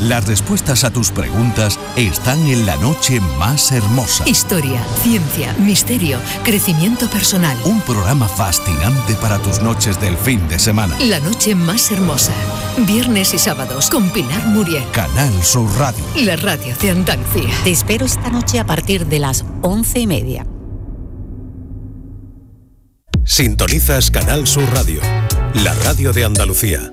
Las respuestas a tus preguntas están en La Noche Más Hermosa. Historia, ciencia, misterio, crecimiento personal. Un programa fascinante para tus noches del fin de semana. La Noche Más Hermosa. Viernes y sábados con Pilar Muriel. Canal Sur Radio. La radio de Andalucía. Te espero esta noche a partir de las 11:30. Sintonizas Canal Sur Radio, la radio de Andalucía.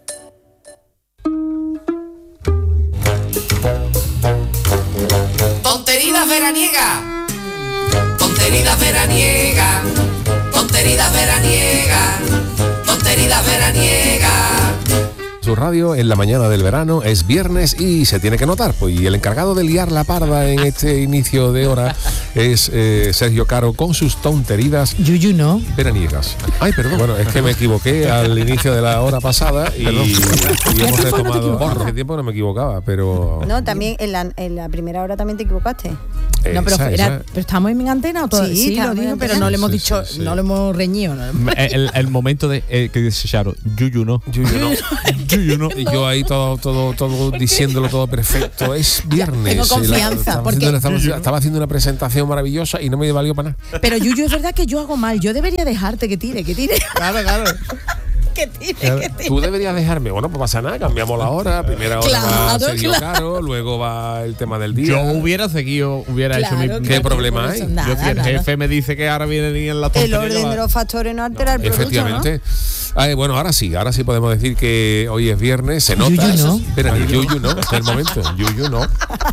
Tonterías veraniega, tonterías veraniega, tonterías veraniega, tonterías veraniega. Su radio en la mañana del verano es viernes y se tiene que notar, pues, y el encargado de liar la parda en este inicio de hora es Sergio Caro con sus tonterías veraniegas. Ay, perdón. Bueno, es que me equivoqué al inicio de la hora pasada y hemos retomado. Hace tiempo no me equivocaba, pero no, también en la primera hora también te equivocaste. No, pero pero estamos en Antena o todo. Sí, lo digo, pero no le hemos dicho, no lo hemos reñido. ¿No? El momento de que dice Charo, Yuyu no. Y yo ahí todo diciéndolo todo perfecto. Es viernes. Tengo confianza. Estaba haciendo una presentación maravillosa y no me valió para nada. Pero Yuyu, es verdad que yo hago mal. Yo debería dejarte que tire. Claro. Que tire. Tú deberías dejarme. Bueno, pues pasa nada, cambiamos la hora. Primera hora va Sergio Caro, luego va el tema del día. Yo hubiera hecho mi... ¿Qué problema hay? Yo si el jefe me dice que ahora viene en la tontería. El orden de los factores no altera el producto, efectivamente. ¿No? Bueno, ahora sí podemos decir que hoy es viernes, se nota. Yuyu no. Espera, el Yuyu no, es el momento. Yuyu no.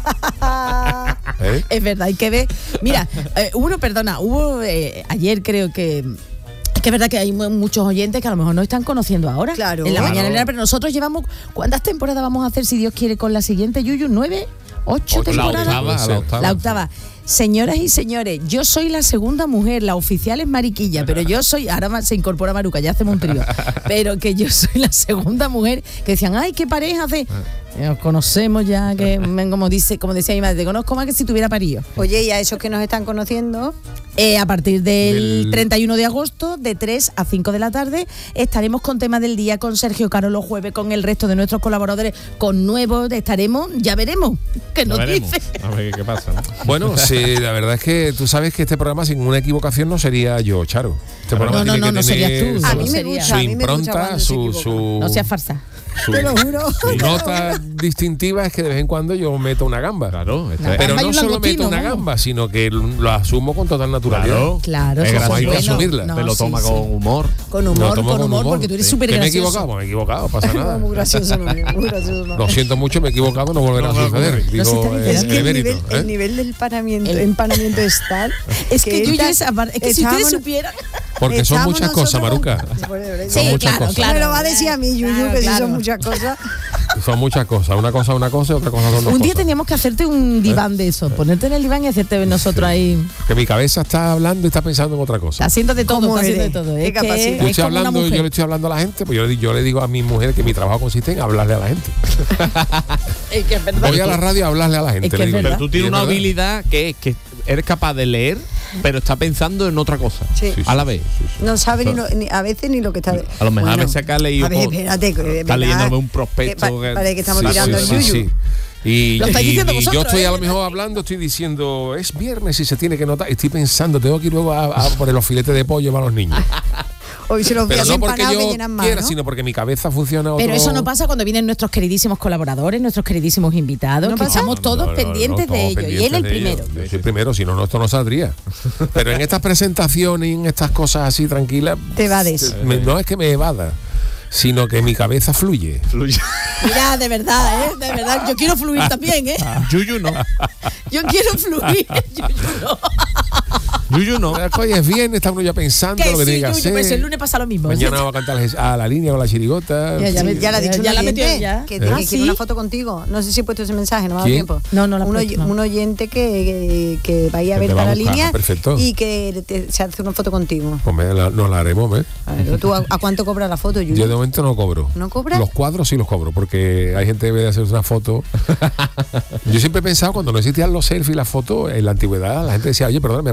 Es verdad, hay que ver. Mira, hubo ayer creo que es verdad que hay muchos oyentes que a lo mejor no están conociendo ahora. Claro. En la mañana, pero nosotros llevamos... ¿Cuántas temporadas vamos a hacer, si Dios quiere, con la siguiente, Yuyu? ¿9? ¿8 temporadas? La octava. Señoras y señores, yo soy la segunda mujer, la oficial es Mariquilla, pero yo soy, ahora se incorpora Maruca, ya hacemos un trío, pero que yo soy la segunda mujer, que decían, ay, qué pareja hace. Nos conocemos ya, que como decía mi madre, te conozco más que si tuviera parido. Oye, y a esos que nos están conociendo, a partir del 31 de agosto, de 3 a 5 de la tarde, estaremos con Tema del Día, con Sergio Caro los jueves, con el resto de nuestros colaboradores, con nuevos, estaremos, ya veremos, ¿qué nos dice? A ver qué pasa, ¿no? Bueno, sí, la verdad es que tú sabes que este programa sin una equivocación no sería yo, Charo. Este programa tiene que serías tú. A mí me gusta, su impronta, su no seas farsa. Te lo juro. Su nota distintiva es que de vez en cuando yo meto una gamba. Claro. Pero no solo meto una gamba, sino que lo asumo con total naturalidad. Claro. Hay que asumirla. Te lo toma con humor. Con humor, porque tú eres súper gracioso. Me he equivocado, pasa nada. Muy gracioso, muy gracioso. Lo siento mucho, me he equivocado, no volverá a suceder. Digo, el nivel del empanamiento es tal. Es que si ustedes supieran. Porque son muchas cosas, Maruca. Son muchas cosas. Claro. Me lo va a decir a mí, Yuyu, que sí son muchas cosas. Son muchas cosas. Una cosa y otra cosa son dos cosas. Un día teníamos que hacerte un diván de eso. Ponerte en el diván y hacerte ver nosotros ahí. Que mi cabeza está hablando y está pensando en otra cosa. Está haciendo de todo, ¿Qué capacidad? Yo le estoy hablando a la gente, pues yo le digo a mi mujer que mi trabajo consiste en hablarle a la gente. Es que es verdad. Voy a la radio a hablarle a la gente. Pero tú tienes una habilidad que es que eres capaz de leer, pero está pensando en otra cosa. Sí. A la vez. No sabe ni a veces ni lo que está. A lo mejor a veces acá ha leído. Está leyéndome un prospecto. Parece que estamos tirando el Yuyu. Sí. Y yo estoy a lo ¿eh? mejor hablando, estoy diciendo, es viernes y se tiene que notar. Estoy pensando, tengo que ir luego a poner los filetes de pollo para los niños. Hoy se los pero no porque yo quiera, ¿no? sino porque mi cabeza funciona. Pero eso no pasa cuando vienen nuestros queridísimos colaboradores, nuestros queridísimos invitados, que estamos todos pendientes de ellos. Y él el primero. Yo soy el primero, si no, esto no saldría. Pero en estas presentaciones y en estas cosas así tranquilas, te evades. No es que me evada, sino que mi cabeza fluye. Mira, de verdad, yo quiero fluir también, Yuyu no. Yo quiero fluir, Yuyu no. Yuyu no. Hoy es viernes, está uno ya pensando lo que tiene que hacer. Pues el lunes pasa lo mismo. Mañana va a cantar a la línea con la chirigota. Ya la ha dicho, ya la metió ya. Que quiere una foto contigo. No sé si he puesto ese mensaje, no me ha dado tiempo. No, un oyente que vaya a ver para la línea y que se hace una foto contigo. Pues nos la haremos, ¿ves? ¿Tú a cuánto cobras la foto, Yuyu? Yo de momento no cobro. ¿No cobras? Los cuadros sí los cobro, porque hay gente que debe hacer una foto. Yo siempre he pensado, cuando no existían los selfies y las fotos, en la antigüedad, la gente decía, oye, perdón, ¿me puedo hacer un cuadro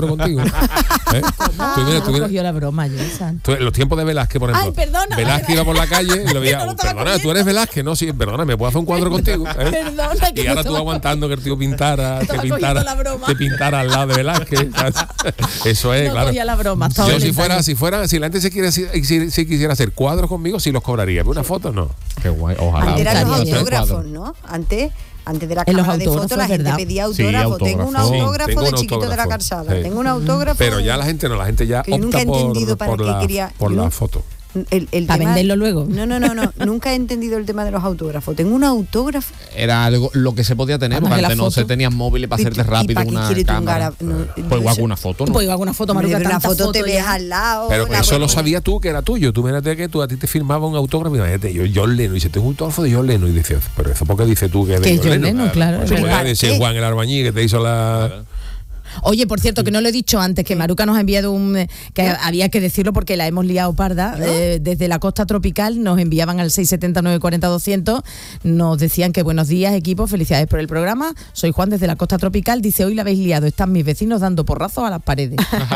cuadro contigo. ¿Cómo? Cogió la broma, En los tiempos de Velázquez, por ejemplo. Ay, perdona. Velázquez iba por la calle y lo veía. Perdona, tú eres Velázquez, no, sí, perdona, ¿me puedo hacer un cuadro contigo? Perdona, y ahora tú aguantando que el tío pintara al lado de Velázquez. Eso es, claro. La broma, yo si la gente si quisiera hacer cuadros conmigo, sí los cobraría. Pero una foto no. Qué guay, ojalá. Antes eran los autógrafos, ¿no? Antes de la cámara de fotos la gente pedía autógrafo. Tengo un autógrafo de Chiquito de la Calzada. Tengo un autógrafo. Pero ya la gente ya opta por la foto. ¿Para venderlo luego? No. Nunca he entendido el tema de los autógrafos. Tengo un autógrafo. Era algo lo que se podía tener, porque antes no se tenían móviles para hacerte rápido una cámara. Pues igual una foto, ¿no? Pues igual una foto, Maruca, una foto te ves al lado. Pero eso lo sabías tú, que era tuyo. Tú imagínate que a ti te firmaba un autógrafo. Imagínate, John Lennon. Y dice, tengo un autógrafo de John Lennon. Y dices, pero eso porque dices tú que es de John Lennon. Claro. Ese Juan el Arbañí que te hizo la... Oye, por cierto, que no lo he dicho antes, que Maruca nos ha enviado que había que decirlo porque la hemos liado parda. Desde la costa tropical nos enviaban al 679-40-200, nos decían que buenos días, equipo, felicidades por el programa. Soy Juan desde la costa tropical, dice, hoy la habéis liado, están mis vecinos dando porrazos a las paredes.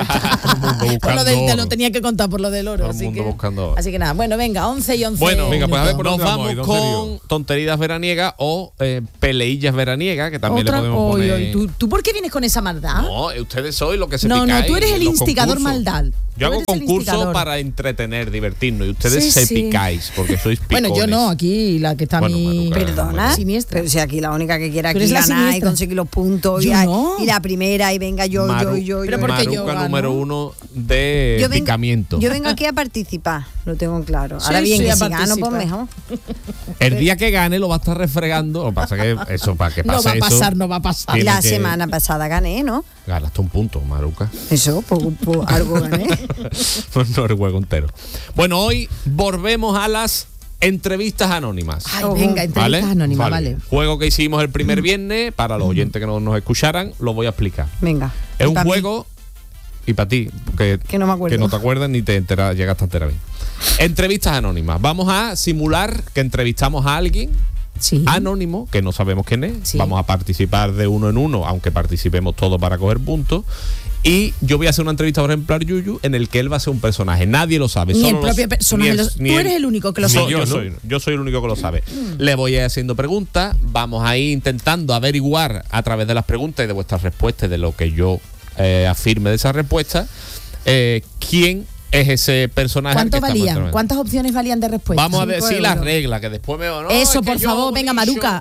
Te lo tenía que contar por lo del oro. Así que nada, bueno, venga, 11 y 11. Bueno, venga, pues a ver, nos vamos con tonterías veraniegas o peleillas veraniegas, que también le podemos poner. ¿Tú por qué vienes con esa maldad? No, ustedes sois lo que se picáis. No, tú eres el instigador maldad. Yo hago concursos para entretener, divertirnos, y ustedes se picáis porque sois picones. Bueno, yo no, aquí la que está Perdona, siniestra. Pero si aquí la única que quiere aquí ganar y conseguir los puntos y la primera y venga yo. Pero porque Maruca número 1 de picamiento. Yo vengo aquí a participar, lo tengo claro. Ahora bien, que si gano, pues mejor. El día que gane lo va a estar refregando. Lo que pasa que eso, para que pase no va a pasar. La semana pasada gané, ¿no? Ganaste un punto, Maruca. Eso, pues algo gané. No el juego entero. Bueno, hoy volvemos a las entrevistas anónimas. Ay, venga, entrevistas anónimas, vale. Juego que hicimos el primer viernes, para los oyentes que no nos escucharan, lo voy a explicar. Venga. Es un juego, y para ti, que no me acuerdo. Que no te acuerdas ni te enteras, llegaste a enterar bien. Entrevistas anónimas. Vamos a simular que entrevistamos a alguien anónimo, que no sabemos quién es. Sí. Vamos a participar de uno en uno, aunque participemos todos para coger puntos. Y yo voy a hacer una entrevista, por ejemplo, a Yuyu, en el que él va a ser un personaje. Nadie lo sabe. Ni el propio personaje. Tú eres el único que lo sabe. Yo soy el único que lo sabe. Le voy a ir haciendo preguntas. Vamos a ir intentando averiguar a través de las preguntas y de vuestras respuestas, de lo que yo afirme de esa respuesta, quién es ese personaje. ¿Cuánto valían? ¿Cuántas opciones valían de respuesta? Vamos a decir las reglas, que después me... No, eso, por favor, venga, Maruca.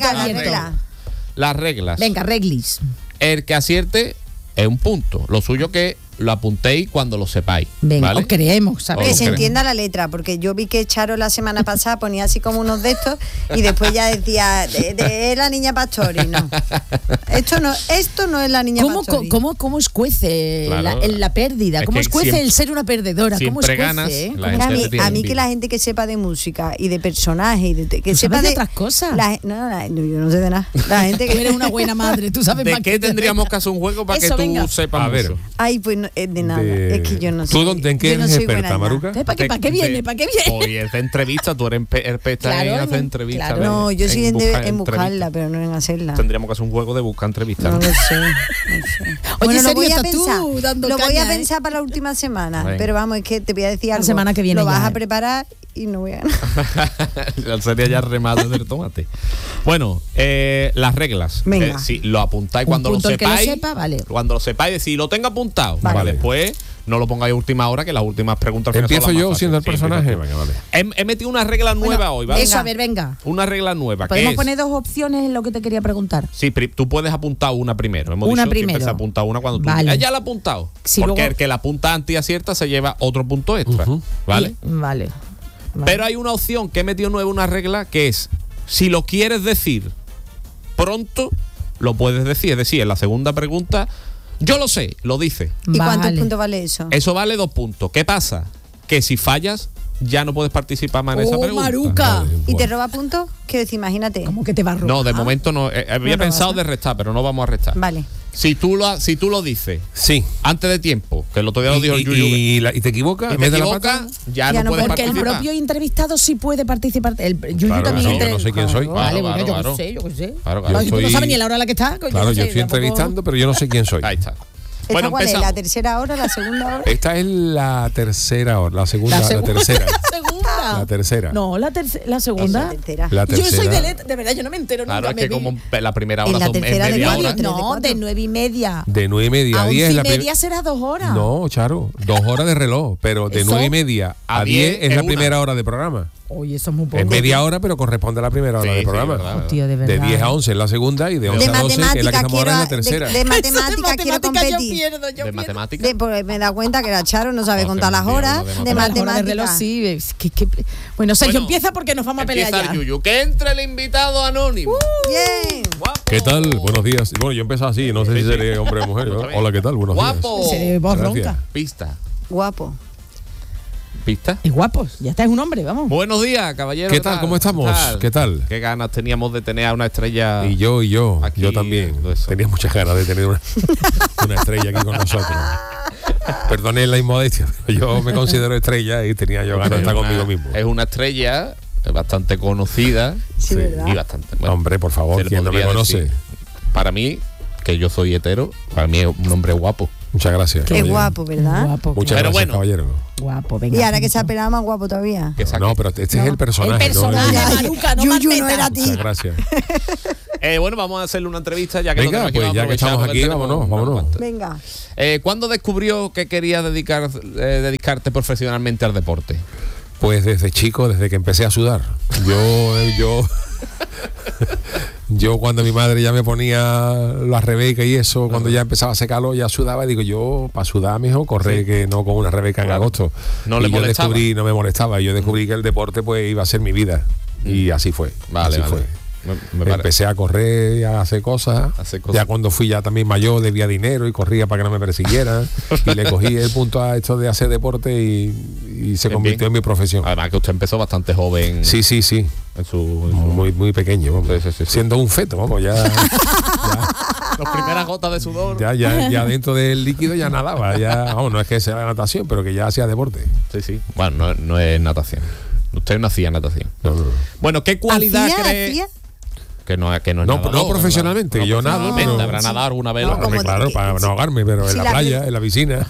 Las reglas. Venga, reglis. El que acierte es un punto. Lo suyo que lo apuntéis cuando lo sepáis. Venga, ¿vale? os creemos, ¿sabes? Que se entienda la letra, porque yo vi que Charo la semana pasada ponía así como unos de estos y después ya decía de la niña Pastori. No. Esto no es la niña Pastori. ¿Cómo escuece la pérdida? ¿Cómo escuece siempre, el ser una perdedora? ¿Cómo escuece? Ganas, a mí que la gente que sepa de música y de personajes, que sepa de otras cosas. Yo no sé de nada. La gente que tú eres una buena madre, tú sabes ¿de más qué tendríamos que hacer un juego para que tú sepas? A ver. Ay, pues de nada. Es que yo no sé. ¿Tú en qué eres experta, Maruca? ¿Para qué viene? Oye, es de entrevista, tú eres experta en hacer entrevistas. Claro. No, yo soy en buscarla, pero no en hacerla. Tendríamos que hacer un juego de buscar entrevistas. No lo sé. Oye, lo voy a pensar. Lo voy a pensar para la última semana. Pero vamos, es que te voy a decir algo. La semana que viene lo vas a preparar y no voy a ganar. Sería ya remate del tomate. Bueno, las reglas. Si lo apuntáis cuando lo sepáis. Cuando lo sepáis, decir, lo tengo apuntado. Vale. Después no lo pongáis a última hora, que las últimas preguntas empiezo yo siendo el personaje. Venga, vale. He metido una regla nueva hoy, ¿vale? Eso, a ver, venga. Una regla nueva. Podemos poner dos opciones en lo que te quería preguntar. Sí, tú puedes apuntar una primero. Hemos dicho primero. Se apunta una cuando tú. Ya la ha apuntado. Sí, porque luego el que la apunta antes y acierta se lleva otro punto extra. ¿Vale? Vale. Pero hay una opción que he metido nueva, una regla, que es, si lo quieres decir pronto, lo puedes decir. Es decir, en la segunda pregunta, yo lo sé, lo dice. ¿Y cuántos puntos vale eso? Eso vale 2 puntos. ¿Qué pasa? Que si fallas, ya no puedes participar más en esa pregunta. Maruca. ¿Y te roba puntos? Quiero decir, imagínate. ¿Cómo que te va a robar? No, de momento no. Había pensado de restar, pero no vamos a restar. Vale. Si tú lo dices antes de tiempo, que el otro día lo dijo el Yuyu, y te equivocas, ya no puedes porque participar. El propio entrevistado sí puede participar. El Yuyu también. Yo no sé quién soy. Vale, bueno, yo qué sé. Claro, tú no sabes ni la hora a la que está. Claro, yo estoy entrevistando, pero yo no sé quién soy. Ahí está. ¿Esta cuál es? ¿La tercera hora, la segunda hora? Esta es la tercera hora, la segunda, la tercera. ¿Segunda? La tercera. No, la segunda. La tercera. Yo soy de verdad, yo no me entero nunca. Claro, es que como la primera hora son media hora. No, de 9:30. De 9:30 a 10 11 y media será 2 horas. No, Charo, 2 horas de reloj, pero de 9:30 a 10 es la primera hora de programa. Oye, eso es muy poco. Es media hora, pero corresponde a la primera hora del programa. Verdad. Tío, de verdad. De 10 a 11 es la segunda y de 11 a 12 que es la que estamos ahora en la tercera. De matemáticas quiero competir. ¿De matemáticas? Pues me da cuenta que la Charo no sabe contar las horas de matemáticas. Sí, bueno, Sergio, empieza porque nos vamos a pelear ya. Yuyu, que entre el invitado anónimo. Bien. ¿Qué tal? Buenos días. Bueno, yo empiezo así, no sé si seré hombre o mujer, ¿no? Hola, ¿qué tal? Buenos días. Guapo. Seré voz ronca. Pista. Guapo. ¿Pista? Es guapo, ya está, es un hombre, vamos. Buenos días, caballero. ¿Qué tal? ¿Cómo estamos? ¿Qué tal? Qué ganas teníamos de tener a una estrella. Y yo aquí, también. Tenía muchas ganas de tener una estrella aquí con nosotros. Perdone la inmodestia, pero yo me considero estrella y tenía yo ganas de estar conmigo mismo. Es una estrella bastante conocida. Sí, ¿verdad? Y bastante. Bueno, hombre, por favor, ¿quién no me conoce? Decir. Para mí, que yo soy hetero, para mí es un hombre guapo. Muchas gracias. Qué guapo, ¿verdad? Guapo. Muchas gracias, caballero. Guapo, venga. Y ahora que se ha pelado más guapo todavía. No, pero este es el personaje. El personaje, Maruca, no Yuyu, no era a ti. Muchas gracias. Bueno, vamos a hacerle una entrevista ya que venga, pues ya que estamos aquí, vámonos. Venga. ¿Cuándo descubrió que querías dedicarte profesionalmente al deporte? Pues desde chico, desde que empecé a sudar. Yo cuando mi madre ya me ponía la Rebeca y eso, cuando ya empezaba a secarlo, ya sudaba, y digo yo, para sudar, mijo, correr, que no con una Rebeca en agosto. No le molestaba. No me molestaba. Yo descubrí que el deporte pues iba a ser mi vida. Y así fue. Vale. Fue. Empecé a correr, a hacer cosas. Ya cuando fui ya también mayor debía dinero y corría para que no me persiguieran. Y le cogí el punto a esto de hacer deporte y se convirtió en mi profesión. Además que usted empezó bastante joven. Sí. Muy pequeño, vamos. Sí. Siendo un feto, vamos, ya. Las primeras gotas de sudor. Ya dentro del líquido ya nadaba. Vamos, no es que sea la natación, pero que ya hacía deporte. Sí. Bueno, no es natación. Usted no hacía natación. No. Bueno, ¿qué cualidad cree? ¿Hacía? Que no es nadador, no profesionalmente, yo nado. Pero habrá nadado alguna vez. Claro, para no ahogarme, pero en la playa, en la piscina.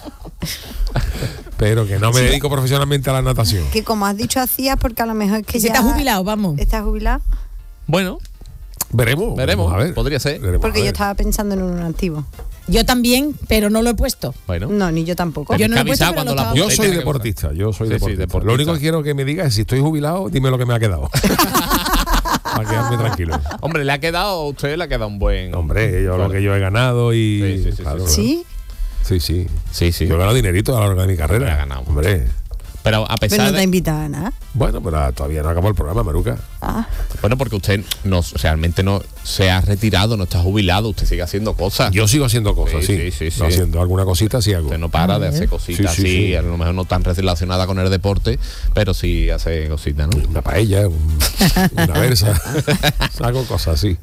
Pero que no me dedico profesionalmente a la natación. Que como has dicho hacías, porque a lo mejor es que ya... ¿Estás jubilado, vamos? ¿Estás jubilado? Bueno, veremos. A ver, podría ser. Porque yo estaba pensando en un activo. Yo también, pero no lo he puesto. Bueno. No, ni yo tampoco. Yo no lo he puesto, pero yo soy deportista. Deportista. Lo único que quiero que me digas es si estoy jubilado, dime lo que me ha quedado. Para quedarme tranquilo. Hombre, a usted le ha quedado un buen... Hombre, lo que yo he ganado y... Sí. Claro. ¿Sí? Sí. Yo he ganado dinerito a lo largo de mi carrera. Ha ganado. Hombre. Pero a pesar Pero no te invitaba a nada. Bueno, pero todavía no acabó el programa, Maruca. Bueno, porque usted realmente no se ha retirado, no está jubilado, usted sigue haciendo cosas. Yo sigo haciendo cosas, sí. Haciendo alguna cosita, sí hago. Usted no para de hacer cositas, sí. A lo mejor no tan relacionadas con el deporte, pero sí hace cositas, ¿no? Una paella, una versa. Hago cosas, sí.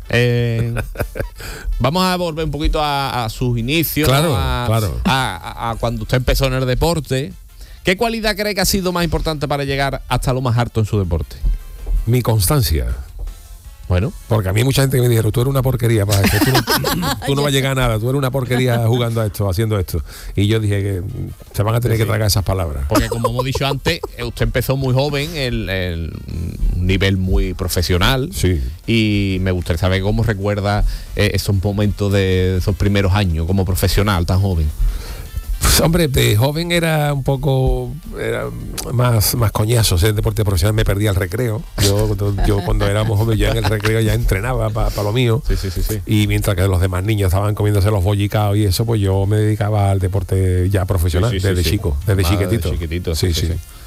Vamos a volver un poquito a sus inicios, claro, ¿no? claro. A cuando usted empezó en el deporte. ¿Qué cualidad cree que ha sido más importante para llegar hasta lo más alto en su deporte? Mi constancia. Bueno. Porque a mí mucha gente me dijeron, tú eres una porquería, para que tú no vas a llegar a nada, tú eres una porquería jugando a esto, haciendo esto. Y yo dije que se van a tener que tragar esas palabras. Porque como hemos dicho antes, usted empezó muy joven, el nivel muy profesional. Sí. Y me gustaría saber cómo recuerda esos momentos de esos primeros años como profesional tan joven. Pues, hombre, de joven era un poco más coñazo. Ser deporte profesional, me perdía el recreo. Yo cuando éramos jóvenes, ya en el recreo ya entrenaba para lo mío. Sí. Y mientras que los demás niños estaban comiéndose los bollicaos y eso, pues yo me dedicaba al deporte ya profesional, desde chico, desde chiquitito. Sí.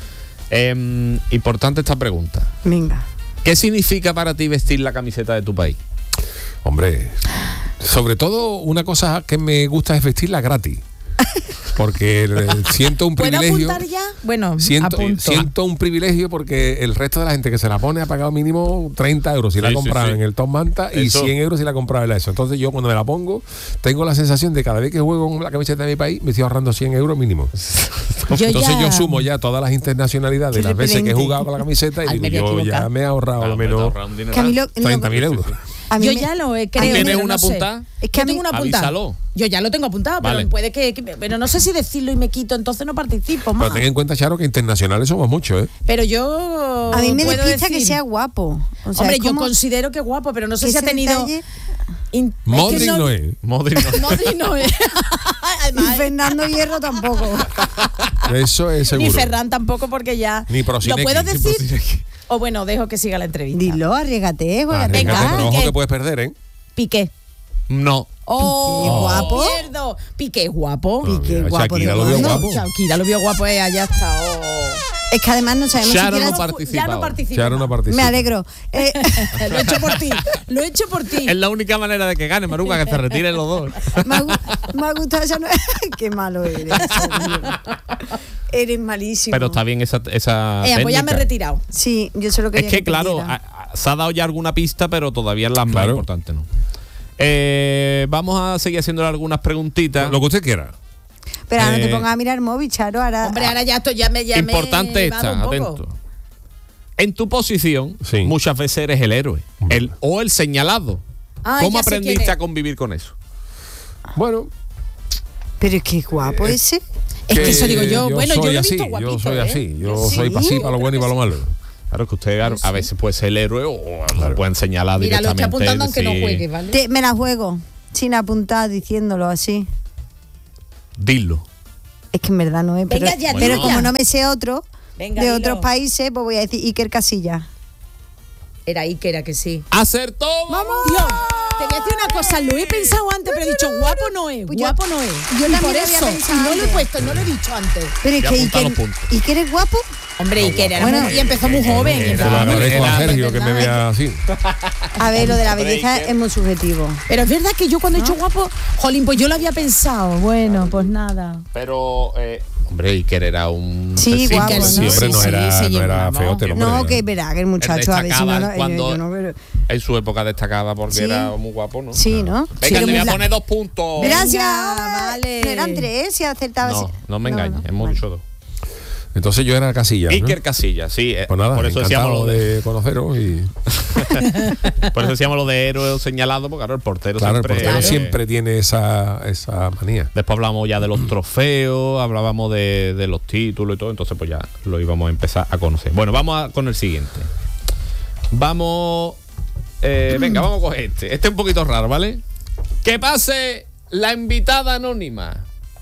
Importante esta pregunta. Venga. ¿Qué significa para ti vestir la camiseta de tu país? Hombre, sobre todo una cosa que me gusta es vestirla gratis. Porque siento un privilegio. ¿Puedo apuntar ya? Bueno, siento un privilegio porque el resto de la gente que se la pone ha pagado mínimo 30 euros si la ha comprado en el Top Manta y 100 euros si la ha comprado en la ESO. Entonces yo cuando me la pongo tengo la sensación de cada vez que juego con la camiseta de mi país me estoy ahorrando 100 euros mínimo. Entonces yo sumo ya todas las internacionalidades, las veces que he jugado con la camiseta y digo, yo ya me he ahorrado al menos 30.000 euros. Yo ya lo creo. ¿Tienes pero una no sé. apuntada? Es que tengo una apuntada. Avísalo. Yo ya lo tengo apuntado, Vale. pero puede que pero no sé si decirlo y me quito, entonces no participo más. Pero ten en cuenta, Charo, que internacionales somos muchos, ¿eh? Pero yo A mí me puedo despista decir, que sea guapo. O sea, hombre, es yo como considero que es guapo, pero no sé que si ha ese tenido detalle- Modric no es. Modric no. Modric no es. Y Además, Fernando Hierro tampoco. Eso es seguro. ni Ferran tampoco, porque ya. Ni Prosinecki. ¿Lo puedo Ni decir? Prosinecki. O bueno, dejo que siga la entrevista. Dilo, arriégate, juégate. Arriesgate, Venga, pero ojo Piqué. que puedes perder, ¿eh? Piqué. No. Oh, ¿Guapo? Pierdo. Piqué es guapo. Piqué, mira, guapo de Shakira lo vio guapo. guapo. Shakira lo vio guapo, allá está. Oh. Es que además no sabemos Charo siquiera... no participa. Ya no ahora. participa. Charo no más. participa. Me alegro. Lo he hecho por ti. Lo he hecho por ti. Es la única manera de que gane, Maruca, que se retiren los dos. Me ha gustado esa... Qué malo eres. Eres malísimo. Pero está bien esa Pues ya me he técnica. retirado. Sí, yo solo quería Es que, claro, perdiera. se ha dado ya alguna pista, pero todavía las más Claro. importantes no. Vamos a seguir haciéndole algunas preguntitas. Lo que usted quiera. Pero ahora no te eh, pongas a mirar el móvil, Charo. Ahora, Hombre, ahora ya esto ya me Importante he dado esta, un poco. atento. En tu posición, Sí. muchas veces eres el héroe o el señalado. Ah, ¿Cómo ya sé quién aprendiste es. a convivir con eso? Bueno, Pero es que guapo ese. Es que eso digo yo. Bueno, yo soy lo he así, visto guapito. yo soy ¿eh? así. Yo Sí, soy para sí, para lo bueno y para lo malo. Claro que usted a veces puede ser el héroe o lo pueden señalar Mira, lo directamente. estoy apuntando aunque no decir, juegue, ¿vale? Me la juego. Sin apuntar, diciéndolo así. Dilo. Es que en verdad no es. Pero, Venga ya, pero dilo como ya. no me sé otro Venga, de dilo. otros países, pues voy a decir Iker Casillas. Era Iker, era que sí. ¡Acertó! ¡Vamos! Dios, te voy a decir una cosa, lo he pensado antes, pero he dicho guapo no es, Pues guapo no es. yo Y también por lo había eso, pensado y no lo he antes. puesto, no lo he dicho antes. Pero es Ya que apunta los Iker, puntos. Iker es guapo. Hombre, Iker era Bueno, muy, y empezó muy joven. Se lo era- agradezco a era- Sergio que me vea así. A ver, lo de la Hombre, belleza Iker. es muy subjetivo. Pero es verdad que yo cuando he dicho guapo, jolín, pues yo lo había pensado. Bueno, pues nada. Pero, hombre, Iker era un... Sí, guapo, ¿no? Sí, hombre, no Sí, era, sí, no era vamos. feote el hombre. No, que verá que el muchacho a ver si no destacaba lo... cuando- yo no, pero- En su época destacaba porque Sí. era muy guapo, ¿no? Sí, ¿no? Venga, Sí, te voy a muy poner 2 puntos. Gracias. vale. No eran 3, si acertabas. No, no me engañes, hemos Vale. dicho 2. Entonces yo era Casillas, ¿no? Iker Casillas, sí. Pues nada, por eso decíamos encantado lo de, de conoceros y por eso decíamos lo de héroe o señalado, porque claro, el portero claro, el siempre... portero siempre tiene esa manía. Después hablamos ya de los trofeos, hablábamos de los títulos y todo, entonces pues ya lo íbamos a empezar a conocer. Bueno, vamos con el siguiente. Vamos... venga, vamos a coger este. Este es un poquito raro, ¿vale? Que pase la invitada anónima.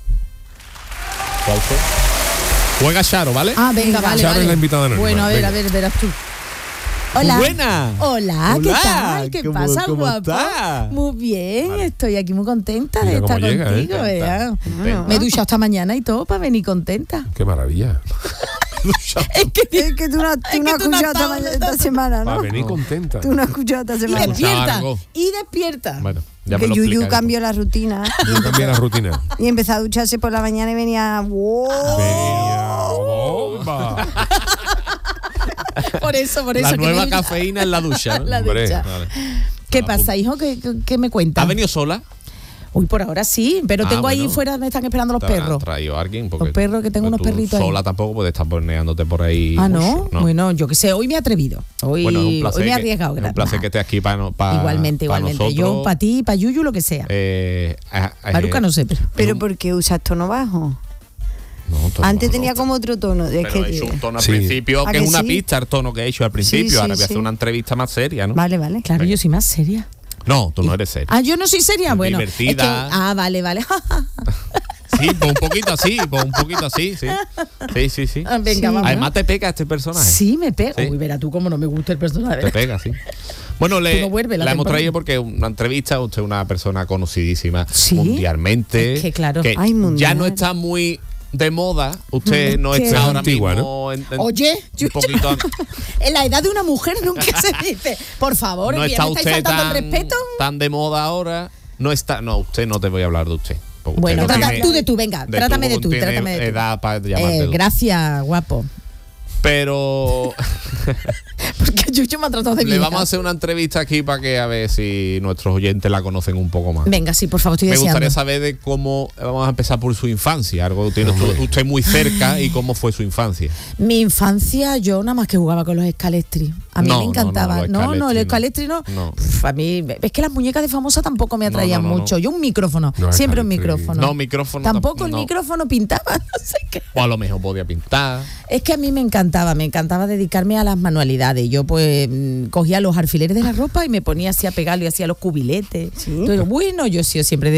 Aplauso. Juega Charo, ¿vale? Ah, venga, vale, Charo vale. es la invitada anónima, Bueno, venga. a ver, verás tú. Hola. Buena. Hola, ¿qué Hola, tal? ¿Qué ¿cómo- pasa, cómo guapo? estás? Muy bien, estoy aquí muy contenta de Mira cómo estar llega, contigo. Contenta, ¿eh? contenta. Me he duchado hasta mañana y todo para venir contenta. Qué maravilla. Es que Es que tú no has que tú no escuchado estabas- esta semana, Para ¿no? venir contenta. Tú no has escuchado esta y semana. despierta, Largo. y despierta. Bueno, ya me Que lo Yuyu explicas. cambió la rutina Yo cambié la rutina. y empezó a ducharse por la mañana y venía... ¡Wow! Venía bomba. Por eso. La que me nueva he duchado. cafeína en la ducha, ¿no? La Hombre. ducha. Vale. ¿Qué pasa, hijo? ¿Qué me cuentas? ¿Has venido sola? Uy, por ahora sí, pero Ah, tengo ahí bueno. fuera, me están esperando los ¿Te habrá perros. traído alguien? Porque Los perros, que tengo unos tú perritos ahí. sola tampoco puedes estar porneándote por ahí. Ah, ¿no? mucho, Bueno, yo qué sé, hoy me he atrevido. Hoy, Bueno, es un placer, hoy me he arriesgado. es un placer que estés aquí para Igualmente. Yo, para ti, para Yuyu, lo que sea. Maruca no sé, pero... Pero ¿por qué usas tono bajo? No, tono Antes bajo tenía no. como otro tono. Es Pero he que, hecho un tono al Sí. principio, ¿A que que es una sí? pista, el tono que he hecho al principio. Sí, Ahora voy a sí. hacer una entrevista más seria, ¿no? Vale, vale. Claro, yo soy más seria. No, tú no eres seria. Ah, yo no soy seria, bueno. Divertida. Es que, vale. Sí, pues un poquito así, sí. Sí. Ah, venga, vamos. Además te pega este personaje. Sí, me pega. Sí. Uy, verá tú cómo no me gusta el personaje. Te pega, sí. Bueno, Tú no vuelves, la la hemos temporada. traído porque una entrevista, usted es una persona conocidísima Sí. mundialmente. Es que claro. Ay, mundial. ya no está muy de moda. Usted no ¿Qué? está ahora Antigua, mismo Oye, un poquito. en la edad de una mujer nunca se dice. Por favor, No ¿me está estáis usted faltando el respeto? tan de moda ahora. No está. No, usted no te voy a hablar de usted. porque Bueno, usted no trata tiene- tú de tú, venga. Trátame de tú, tiene trátame de tú. edad para llamarte de usted. Gracias, guapo. Pero porque Yuyu me ha tratado de le vieja. vamos a hacer una entrevista aquí para que a ver si nuestros oyentes la conocen un poco más. Venga, sí, por favor, estoy Me deseando. gustaría saber de cómo vamos a empezar por su infancia, algo tiene usted muy cerca y cómo fue su infancia. Mi infancia, yo nada más que jugaba con los escalestri. A mí me encantaba. No, el escalestri no. Uf, a mí, es que las muñecas de famosa tampoco me atraían mucho. Yo un micrófono, siempre un micrófono. No, micrófono. Tampoco el micrófono pintaba, no sé qué. O a lo mejor podía pintar. Es que a mí me encantaba dedicarme a las manualidades. Yo pues cogía los alfileres de la ropa y me ponía así a pegarlo y hacía los cubiletes. ¿Sí? Entonces, bueno, yo he sido siempre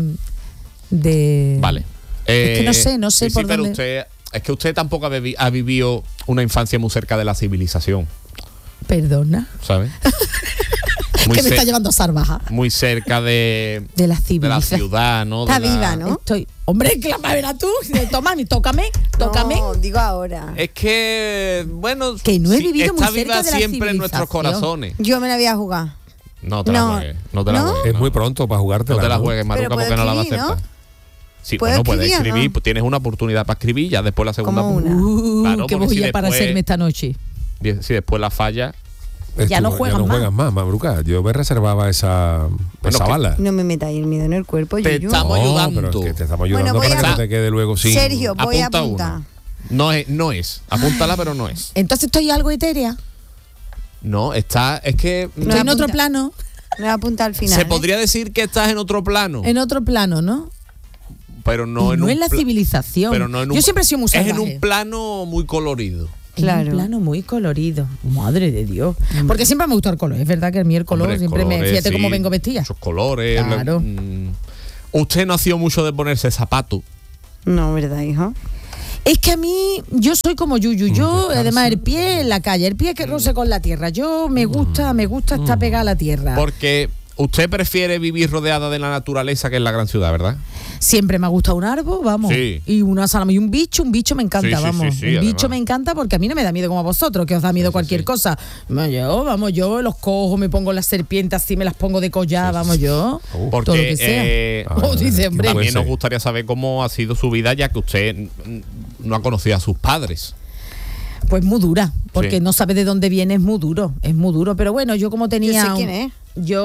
de... Vale. Es que no sé por pero dónde... es que usted tampoco ha vivido una infancia muy cerca de la civilización. Perdona. ¿Sabes? Que me está llevando a Sarbaja. Muy cerca de la civilización. De la ciudad, ¿no? Está viva, ¿no? Hombre, clama, verás tú. Tócame. No, digo ahora. Es que, bueno, que no he vivido muy está cerca viva de la siempre en nuestros civilización. corazones. Yo me la voy a jugar. No te la juegues. No te la juegues. Es muy pronto para jugártela. No te la juegues, Maruca, porque no la vas a aceptar. Sí, bueno, puedes escribir, ¿no? Tienes una oportunidad para escribir, ya después la segunda. ¿Cómo una? Claro, ¿qué voy a para hacerme esta noche? Si después la falla. Ya no juegas más, Mabruca. Yo me reservaba esa bala. No me metáis el miedo en el cuerpo, Te estamos ayudando. Pero es que te estamos ayudando para que no te quede luego sin... Sergio, voy a apuntar. No es. Apúntala, pero no es. Entonces estoy algo etérea. No, es que... Estoy en otro plano. Me voy a apuntar al final. Se podría decir que estás en otro plano. En otro plano, ¿no? Pero no en la civilización. Pero no yo siempre he sido muy salvaje. Es en un plano muy colorido. Claro. Un plano muy colorido. Madre de Dios. Porque siempre me gustó el color. Es verdad que a mí el color siempre me... Fíjate cómo vengo vestida. Muchos colores. Claro. ¿Usted no ha sido mucho de ponerse zapatos? No, ¿verdad, hijo? Es que a mí, yo soy como Yuyu. Yo, además, el pie en la calle, el pie que roce con la tierra. Yo me gusta estar pegada a la tierra. Porque usted prefiere vivir rodeada de la naturaleza que en la gran ciudad, ¿verdad? Siempre me ha gustado un árbol, vamos. Sí. Y una salama y un bicho me encanta, vamos. Sí, un bicho además. Me encanta porque a mí no me da miedo como a vosotros, que os da miedo cualquier cosa. Yo los cojo, me pongo las serpientes así, me las pongo de collar, yo. Porque, todo lo que sea. Dice, hombre. También nos gustaría saber cómo ha sido su vida, ya que usted no ha conocido a sus padres. Pues muy dura, porque no sabe de dónde viene, es muy duro, pero bueno, yo como tenía... Yo sé quién es.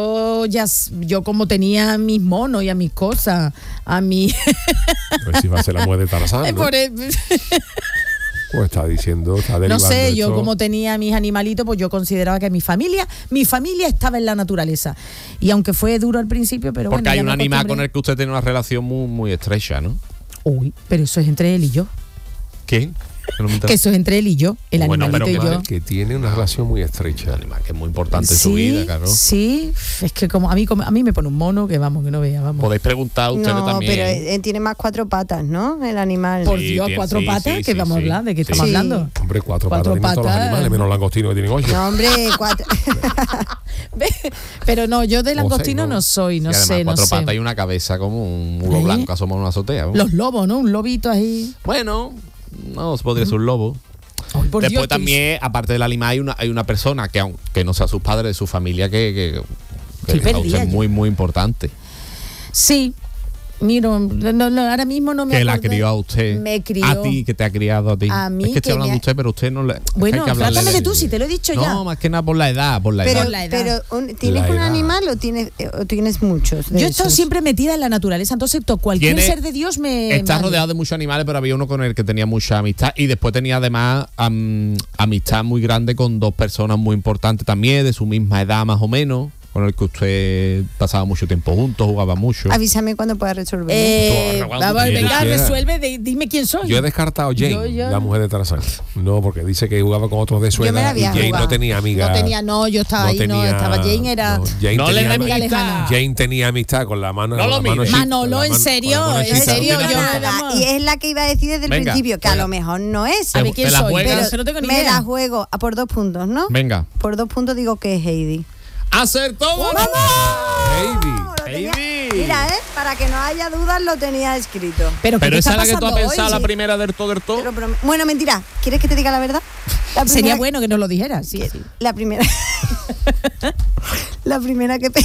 Yo como tenía mis monos y a mis cosas, a mi... Pues si va a ser la mujer de Tarzán, ¿no? Pues está diciendo, está derivando. No sé, yo esto. como tenía mis animalitos, pues yo consideraba que mi familia estaba en la naturaleza. Y aunque fue duro al principio, pero porque bueno. Porque hay un animal con el que usted tiene una relación muy, muy estrecha, ¿no? Uy, pero eso es entre él y yo. ¿Quién? Que eso es entre él y yo, el animalito y yo. Que tiene una relación muy estrecha. Un animal que es muy importante en su vida, claro. Sí, es que como a mí me pone un mono que vamos, que no vea, vamos. Podéis preguntar a ustedes también. No, pero tiene más 4 patas, ¿no? El animal. Por Dios, 4 patas, ¿qué vamos a hablar? ¿De qué estamos hablando? Hombre, 4 patas tienen todos los animales, menos langostino que tienen 8. No, hombre, 4. Pero no, yo de langostino no soy, no sé, no sé. 4 patas y una cabeza como un mulo blanco asomado en una azotea. Los lobos, ¿no? Un lobito ahí. Bueno, no, podría ser un lobo. Después Dios, también, aparte del animal, hay una persona que, aunque no sea sus padres, de su familia, que es muy, muy importante. Sí. Mira, ahora mismo no me que acordé. la crió a usted. Me crió. A ti, que te ha criado a ti. A mí es que estoy hablando de usted, pero usted no le... Bueno, trátame de tú, si te lo he dicho ya. No, más que nada por la edad, Pero ¿tienes un animal o tienes muchos? Yo he estado siempre metida en la naturaleza, entonces cualquier ser de Dios me... Estás rodeado de muchos animales, pero había uno con el que tenía mucha amistad y después tenía además amistad muy grande con 2 personas muy importantes también, de su misma edad más o menos, con el que usted pasaba mucho tiempo juntos, jugaba mucho. Avísame cuando pueda resolver. Venga, resuelve, dime quién soy. Yo he descartado a Jane, la mujer de Tarzán. No, porque dice que jugaba con otros de su edad y Jane no tenía amiga. Yo estaba ahí, estaba Jane, era... No le amiga lejana. Jane tenía amistad con la mano. Manolo, en serio, y es la que iba a decir desde el principio, que a lo mejor no es. ¿Sabe quién soy? Pero no tengo ni idea. Me la juego por 2 puntos, ¿no? Venga. Por 2 puntos digo que es Heidi. ¡Acertó! Heidi. Mira, para que no haya dudas lo tenía escrito. Pero esa es la que tú has pensado, la primera del todo. Bueno, mentira. ¿Quieres que te diga la verdad? Sería bueno que nos lo dijeras. Sí. La primera. La primera que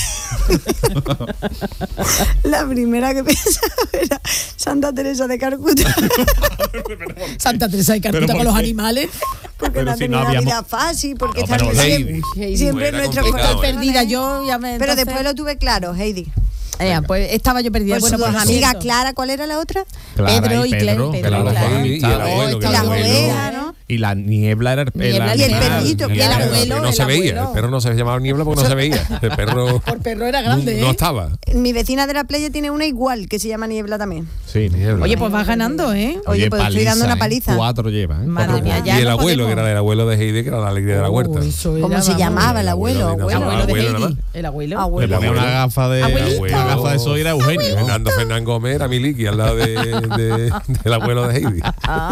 pensaba era Santa Teresa de Calcuta. Santa Teresa de Calcuta con los animales. porque Pero no ha si tenido no una habíamos- vida fácil, porque No, está pero siempre en era nuestro complicado, corazón. perdida yo, ya me, Pero entonces- después lo tuve claro, Heidi. Pues estaba yo perdida. Pues Bueno, sus pues amigas, siento. Clara, ¿cuál era la otra? Clara Pedro y Pedro, Claro, claro. y el abuelo, que Y el la abuelo. oveja, ¿no? Y la niebla era Niebla y el perrito, y el claro. abuelo, no el se veía, abuelo. el perro no se llamaba niebla porque no se veía. El perro Por perro era grande, no ¿eh? estaba. Mi vecina de la playa tiene una igual, que se llama Niebla también. Sí, niebla. Oye, pues vas ganando, ¿eh? Oye, pues estoy dando una paliza. 4 lleva, ¿eh? Madre Cuatro mía, puntos. ya Y el no abuelo, podemos. que era el abuelo de Heidi, que era la alegría de la huerta. Eso era, ¿Cómo se vamos. llamaba el abuelo? abuelo de El abuelo de abuelo nada Heidi. más. El abuelo. Le Abuelo. ponía una gafa de Abuelito. una gafa de eso y era Eugenio. Fernando Fernán Gómez era Miliki al lado del abuelo de Heidi.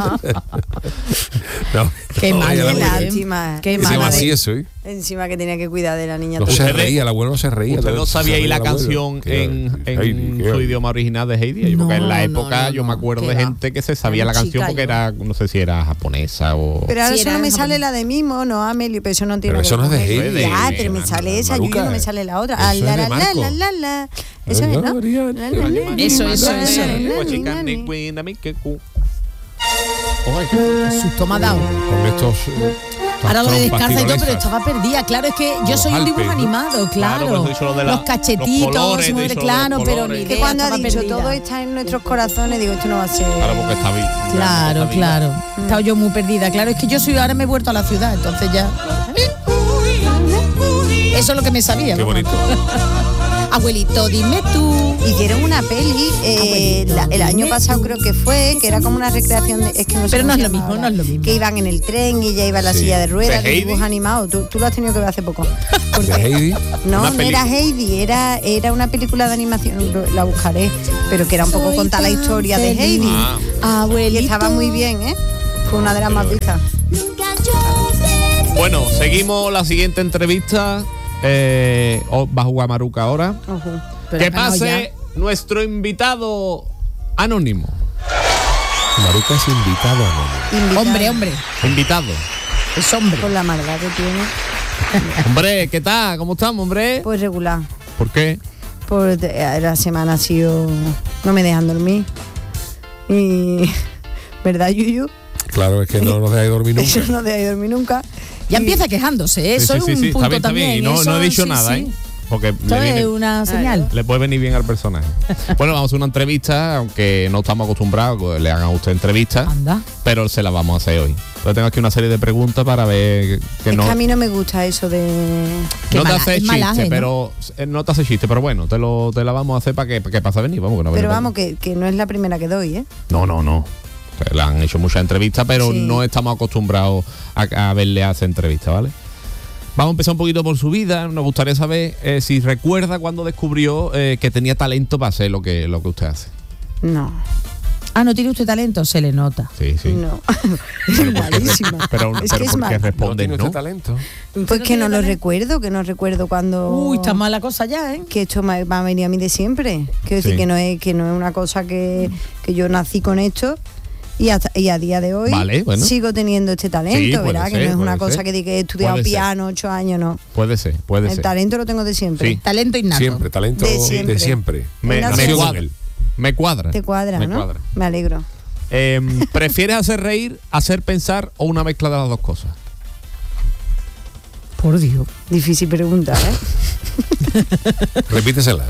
No, Qué no, mal, era Qué el abuelo. lástima. Qué Encima mala. así eso, ¿eh? Encima que tenía que cuidar de la niña. No toda. se Ustedes- reía, el abuelo no se reía. ¿Usted no Se sabía ahí reía la el abuelo. canción Que en Heidi, su idioma original de Heidi? Porque en la No, época no, yo me no, acuerdo qué de va. gente que se sabía la Era canción chica porque yo. era, no sé si era japonesa o... Pero ahora Sí, solo era me japonés. sale la de Mimo, no Amelie, pero eso no tiene Pero que eso ver no es con de Heidi. Heidi, Ya, pero me sale esa, Maruca. Yuyu, no me sale la otra. Eso Ah, es la, de la, la, Marco. la. Eso es, ¿no? Eso. Pues, Susto me ha dado. Con estos. Ahora lo de trompas descansa y todo, pero tironesas. estaba perdida. Claro, es que yo Los soy un Alpes, dibujo ¿no? animado, claro. Claro, pues he dicho lo de los cachetitos, los colores, se mueve, he dicho lo de claro, los pero colores. ni Que idea, cuando ha estaba dicho perdida. todo está en nuestros corazones, digo, esto no va a ser. Claro, porque está bien. Claro, claro. Estaba yo muy perdida. Claro, es que yo soy ahora me he vuelto a la ciudad, entonces ya. Eso es lo que me sabía. Qué vamos. bonito. Abuelito, dime tú. Hicieron una peli el año pasado creo que fue, que era como una recreación de, es que no sé Pero cómo no se es lo llama mismo, ahora, no es lo mismo. que iban en el tren y ella iba en la Sí. silla de ruedas, ¿De de Heidi? dibujos animados. Tú lo has tenido que ver hace poco. Porque De Heidi. no, Una no era película. Heidi, era una película de animación, la buscaré, pero que era un poco contar la historia de Heidi. Ah. Abuelito. Y estaba muy bien, ¿eh? Fue una de las más vistas. Bueno, seguimos la siguiente entrevista. Va a jugar Maruca ahora. Ojo. Pero Que vamos pase nuestro invitado anónimo. Maruca es invitado a Invitado. Hombre. Invitado. Es hombre. Con la maldad que tiene. Hombre, ¿qué tal? ¿Cómo estamos, hombre? Pues regular. ¿Por qué? Pues la semana ha sido. No me dejan dormir. Y. ¿Verdad, Yuyu? Claro, es que no nos deja de dormir nunca. Eso no deja de dormir nunca. Ya Y- empieza quejándose, ¿eh? Sí, Eso sí, es sí, un punto está bien. también. Y no, eso, no he dicho sí, nada, sí. ¿eh? Porque Esto le, es viene- una señal. le puede venir bien al personaje. Bueno, vamos a hacer una entrevista, aunque no estamos acostumbrados a que le hagan a usted entrevistas, Anda. pero se la vamos a hacer hoy. Entonces tengo aquí una serie de preguntas para ver que Es no... que a mí no me gusta eso de. Qué No te mala- hace es chiste, malaje, ¿no? pero no te hace chiste, pero bueno, te la vamos a hacer para que pase a venir, vamos. Que no Pero viene vamos, que no es la primera que doy, ¿eh? No. Le han hecho muchas entrevistas, pero Sí. no estamos acostumbrados a verle hacer entrevistas, ¿vale? Vamos a empezar un poquito por su vida. Nos gustaría saber si recuerda cuando descubrió que tenía talento para hacer lo que usted hace. No. Ah, ¿no tiene usted talento? Se le nota. Sí. No. Es malísima. Pero, es pero que es ¿por qué mal. ¿No responden tiene usted no? talento? Pues que no lo recuerdo, que no recuerdo cuando. Uy, está mala cosa ya, ¿eh? Que esto me ha venido a mí de siempre. Quiero decir Sí. que no es una cosa que yo nací con esto. Y a día de hoy Vale, bueno. sigo teniendo este talento, Sí, puede ¿verdad? ser, que no es una puede cosa ser. que diga que he estudiado Puede ser. piano 8 años, no. Puede ser. El talento lo tengo de siempre. Sí. Talento innato. Siempre, talento De de siempre. siempre. Me Nació con cuadra. él. Me cuadra. Te cuadra, Me ¿no? cuadra. Me alegro. ¿Prefieres hacer reír, hacer pensar o una mezcla de las dos cosas? Por Dios. Difícil pregunta, ¿eh? Repítesela.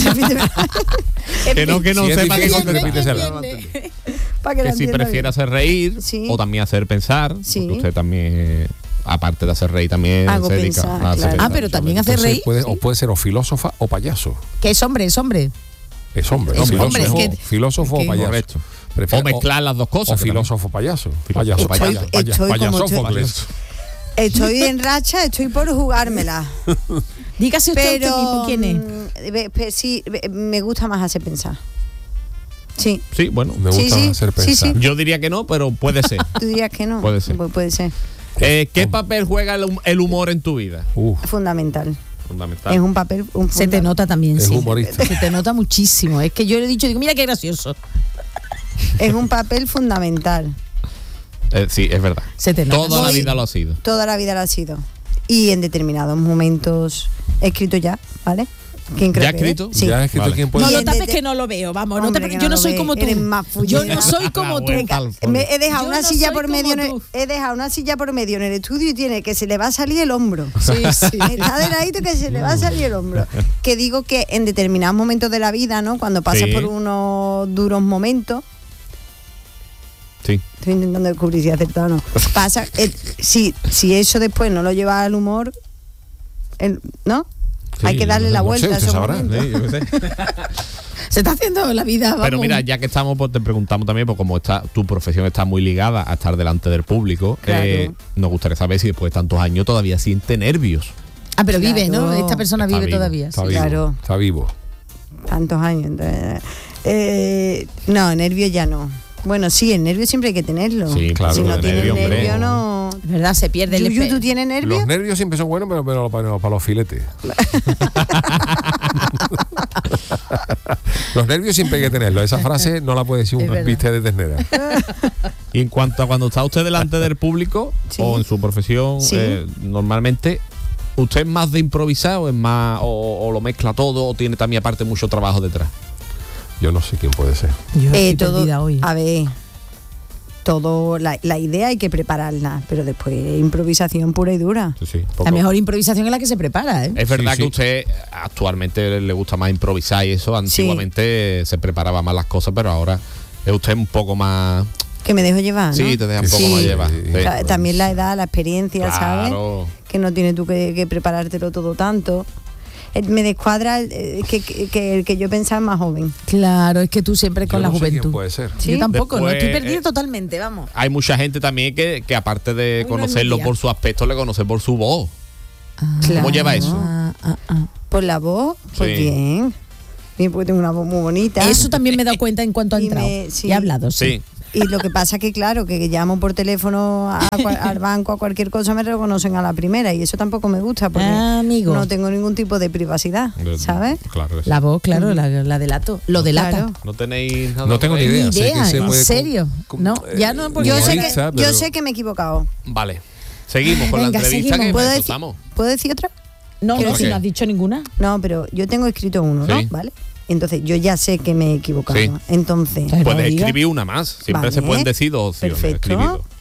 Que no Si es sepa qué difícil, contestar. repítesela. Para que Que lo si entienda prefiere bien. hacer reír Sí. o también hacer pensar, Sí. porque usted también, aparte de hacer reír, también Hago se dedica pensar, a hacer claro. pensar. Ah, pero también hace Entonces, reír. puede, o puede ser o filósofa o payaso. Que es hombre, es hombre. Es hombre. Es filósofo, hombre, es que- filósofo es o que- payaso. Correcto. Prefiere- O mezclar las dos cosas. O que filósofo payaso. Filósofo Payaso. payaso. Estoy como Payasófocles. Estoy en racha, estoy por jugármela. Dígase usted Pero mismo quién es. Sí, me gusta más hacer pensar. Sí. Sí, bueno. Me gusta Sí, sí, hacer sí, pensar. sí. Yo diría que no, pero puede ser. Tú dirías que no. Puede ser. Pues puede ser. ¿Qué papel juega el humor en tu vida? Fundamental. Fundamental. Es un papel. Se te nota también, Es sí. humorista. Se te nota muchísimo. Es que yo le he dicho, digo, mira qué gracioso. Es un papel fundamental. Sí, es verdad. Se te nota. Toda la Voy- vida lo ha sido. Toda la vida lo ha sido. Y en determinados momentos he escrito ya, ¿vale? ¿Quién creo ¿Ya ha escrito? Sí. ¿Ya has escrito quién puede No ser? lo tapes que no lo veo, vamos. Hombre, no te, que yo no lo soy ves, como tú. eres más Yo fullera. no soy como tú. He dejado Yo una no silla soy por como medio tú. he dejado una silla por medio en el estudio y tiene que se le va a salir el hombro. Sí, sí. Está de ladito que se le va a salir el hombro. Que digo que en determinados momentos de la vida, ¿no? Cuando pasas Sí. por unos duros momentos, Sí. estoy intentando descubrir si he acertado o no. Pasa, si eso después no lo lleva al humor, ¿no? Sí, Hay que darle la no vuelta sé, a usted esos sabrá. momentos. Sí, yo qué sé. Se está haciendo la vida, vamos. Pero mira, ya que estamos, pues te preguntamos también, pues como tu profesión está muy ligada a estar delante del público, Claro. nos gustaría saber si después de tantos años todavía siente nervios. Ah, pero vive, ¿no? Claro. Esta persona Está vive vivo, todavía. Está sí. vivo. Claro. Está vivo. Tantos años. Entonces, no, nervios ya no. Bueno, sí, el nervio siempre hay que tenerlo. Sí, claro, Si no el tienes nervio, hombre. nervio, no. Es verdad, se pierde el Yuyu, efecto. ¿tú tienes nervio? Los nervios siempre son buenos, pero para los filetes. Los nervios siempre hay que tenerlos. Esa frase no la puede decir Es un verdad. viste de ternera. Y en cuanto a cuando está usted delante del público Sí. o en su profesión, Sí. normalmente, ¿usted es más de improvisar o es más o lo mezcla todo o tiene también aparte mucho trabajo detrás? Yo no sé quién puede ser. Yo estoy Todo, perdida hoy. a ver, todo la idea hay que prepararla, pero después improvisación pura y dura. Sí, La mejor improvisación es la que se prepara, ¿eh? Es verdad Sí, que sí. usted actualmente le gusta más improvisar y eso. Antiguamente se preparaba más las cosas, pero ahora es usted un poco más. Que me dejo llevar, ¿no? Sí, te deja un poco Sí. más llevar. Sí. Sí. También la edad, la experiencia, Claro. ¿sabes? Que no tienes tú que preparártelo todo tanto. Me descuadra que yo pensaba más joven. Claro, es que tú siempre con Yo la no sé quién juventud. puede ser. ¿Sí? Yo tampoco, no Después, estoy perdida totalmente, vamos. Hay mucha gente también que aparte de Hoy no es conocerlo mi día. por su aspecto, le conoce por su voz. Claro. ¿Cómo lleva eso? Por la voz, pues Sí. bien. Bien, porque tengo una voz muy bonita. Eso también me he dado cuenta en cuanto ha Y entrado. sí. Y ha hablado, sí. Sí. Y lo que pasa que, claro, que llamo por teléfono al banco, a cualquier cosa, me reconocen a la primera. Y eso tampoco me gusta porque Amigo. no tengo ningún tipo de privacidad, ¿sabes? Claro que sí. La voz, claro, la delato. Lo delata. Claro. No tenéis nada. No tengo que ni ver? idea. Ni Sé que idea, se ¿en puede serio? No, ya no, porque Yo sé, humorista, que, pero- yo sé que me he equivocado. Vale. Seguimos con Venga, la entrevista seguimos. que ¿Puedo para eso decir, estamos. ¿Puedo decir otra? No, Quiero no, si decir- no has dicho ninguna. No, pero yo tengo escrito uno, ¿no? Sí. ¿Vale? Entonces, yo ya sé que me he equivocado. Sí. Entonces, Pero Puedes diga. escribir una más. Siempre Vale. se pueden decir dos opciones. Perfecto. escribir dos.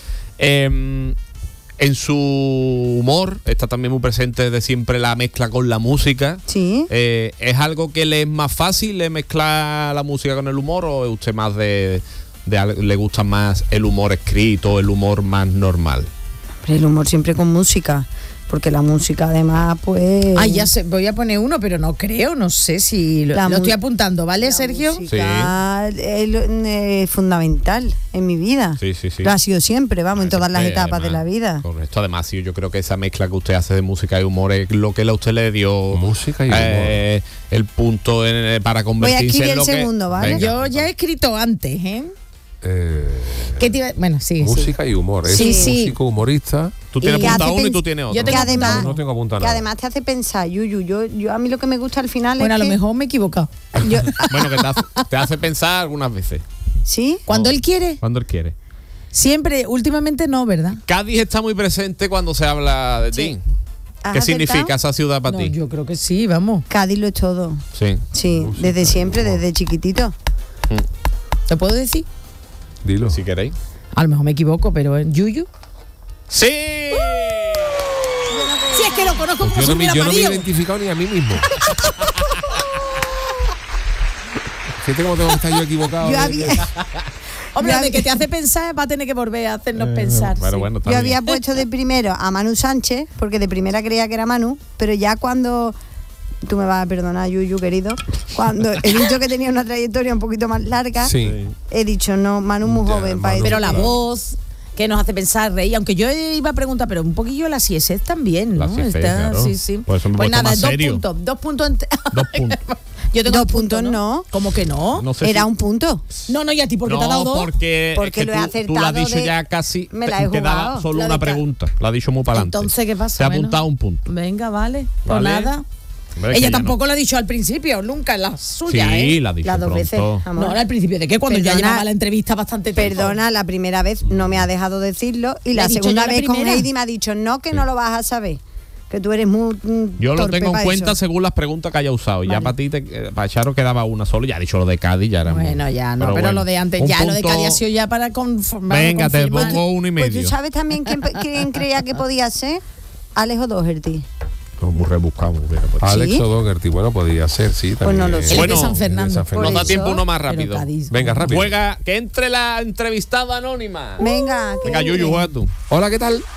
En su humor está también muy presente de siempre la mezcla con la música. sí. ¿Es algo que le es más fácil mezclar la música con el humor o es usted más le gusta más el humor escrito, el humor más normal? Hombre, el humor siempre con música. Porque la música, además, pues. Ay, ya sé, voy a poner uno, pero no creo, no sé si lo La estoy mu- apuntando, ¿vale, la Sergio? música es fundamental en mi vida. Sí, sí, sí. Lo ha sido siempre, vamos, en todas las Siempre, etapas de además, la vida. Correcto, además, sí, yo creo que esa mezcla que usted hace de música y humor es lo que a usted le dio Música y humor. el punto para convertirse escribir en lo el que. segundo, ¿vale? Venga, Yo ya he escrito antes, ¿eh? Eh, Bueno, sí, música y humor. Es Sí, un sí. músico humorista. Tú tienes Y que apuntado hace uno y tú pens- tienes otro. yo Que tengo además, No tengo apuntado que nada. además te hace pensar, Yuyu, yo a mí lo que me gusta al final Bueno, a es lo que mejor me he equivocado. yo- Bueno, que te hace pensar algunas veces, ¿sí? Cuando él quiere, cuando él quiere. siempre, últimamente no, ¿verdad? Cádiz está muy presente cuando se habla de ti. ¿Has ¿Qué acertado? significa esa ciudad para No, ti? yo creo que sí, vamos. Cádiz lo es todo. Sí. Sí, desde siempre, desde chiquitito. ¿Te puedo decir? Dilo. Si queréis. A lo mejor me equivoco, pero en Yuyu. ¡Sí! Si es que lo conozco como Yo si no, me, hubiera yo no me he parido. identificado ni a mí mismo. Fíjate cómo tengo que estar yo equivocado. Yo había, Hombre, Yo de había- que te hace pensar, va a tener que volver a hacernos pensar. Pero sí. bueno, yo había puesto de primero a Manu Sánchez, porque de primera creía que era Manu, pero ya cuando. Tú me vas a perdonar, Yuyu, querido. Cuando he dicho que tenía una trayectoria un poquito más larga, Sí. he dicho, no, Manu es muy Ya, joven para Manu. eso. Pero la voz que nos hace pensar, reír. Aunque yo iba a preguntar, pero un poquillo la CIESET también, ¿no? La CIESET, claro. Sí, sí. Por eso me he Pues puesto nada, más serio. 2 puntos. 2 puntos. Yo tengo 2 puntos, no. ¿Cómo que no? No sé Era si- un punto. No, y a ti, ¿por qué te ha dado 2? porque, Porque es que lo he tú lo acertado has dicho de- ya casi. me la he quedaba jugado. solo La una de ca- pregunta. La ha dicho muy para adelante. Entonces, ¿qué pasa? Se ha Bueno. apuntado un punto. Venga, vale. Pues Vale. nada. Hombre, es que Ella ya tampoco no- lo ha dicho al principio, nunca en la suya, Sí, ¿eh? la ha dicho Las dos pronto. veces. Amor. No, al principio de qué, cuando ya Perdona, llevaba la entrevista bastante tiempo. Perdona, la primera vez no me ha dejado decirlo y Le la he dicho segunda yo la vez con primera. Heidi me ha dicho, no, que no lo vas a saber. que tú eres muy yo lo tengo en cuenta eso. según las preguntas que haya usado. Vale. Ya para ti, para Charo quedaba una solo. Ya ha dicho lo de Cádiz, ya era bueno, muy, ya no, pero bueno, lo de antes, ya lo de Cádiz ha sido ya para conformar. Venga, te pongo 1,5. Pues tú sabes también quién creía que podía ser Alex O'Doherty. Muy rebuscado. Alex ¿Sí? O'Doherty, bueno, podía ser, sí. Pues no lo sé. Bueno, de San Fernando. Nos da tiempo uno más rápido. Venga, rápido. Juega, que entre la entrevistada anónima. Venga, Yuyu, juega tú. Hola, ¿qué tal?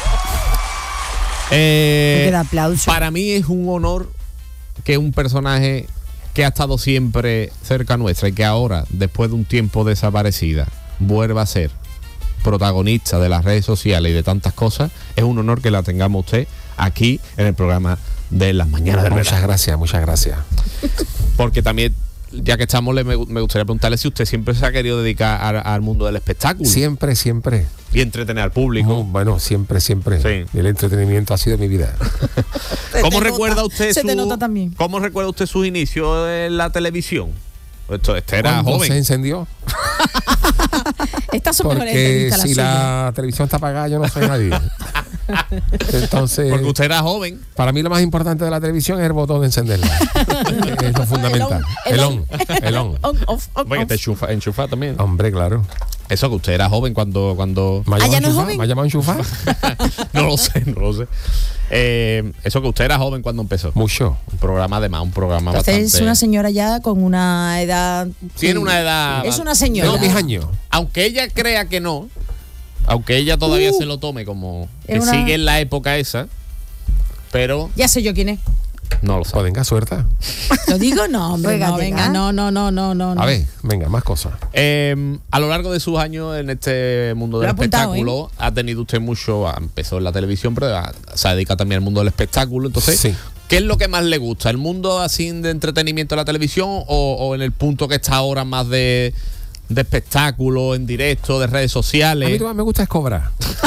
Para mí es un honor que un personaje que ha estado siempre cerca nuestra y que ahora, después de un tiempo desaparecida, vuelva a ser protagonista de las redes sociales y de tantas cosas. Es un honor que la tengamos usted aquí en el programa de Las Mañanas del Verano. Muchas gracias. Porque también, ya que estamos, me gustaría preguntarle si usted siempre se ha querido dedicar al mundo del espectáculo. Siempre. Y entretener al público. Bueno, siempre. Sí. El entretenimiento ha sido mi vida. ¿Cómo recuerda usted se te nota también. ¿Cómo recuerda usted sus inicios en la televisión? Este era joven. Se encendió. Estas son mejores porque entrevistas, si la televisión está apagada, yo no soy nadie. Entonces, porque usted era joven. Para mí lo más importante de la televisión es el botón de encenderla. Es lo fundamental. El on. Bueno, te enchufa también. Hombre, claro. Eso, que usted era joven cuando ¿Ya no es joven? ¿Me ha llamado enchufar? No lo sé. Eso, que usted era joven cuando empezó. Mucho. Un programa Entonces bastante. es una señora ya con una edad. Tiene una edad. Es una señora. No, mis años. Aunque ella crea que no, aunque ella todavía se lo tome como que sigue en la época esa, pero. Ya sé yo quién es. No lo sé. Pues venga, suerte. ¿Lo digo? No, hombre, no, venga, no. A ver, venga, más cosas. A lo largo de sus años en este mundo del espectáculo, ha tenido usted mucho, empezó en la televisión, pero se ha dedicado también al mundo del espectáculo. Entonces, sí. ¿Qué es lo que más le gusta? ¿El mundo así de entretenimiento de la televisión o en el punto que está ahora más de espectáculo, en directo, de redes sociales? A mí lo que más me gusta es cobrar.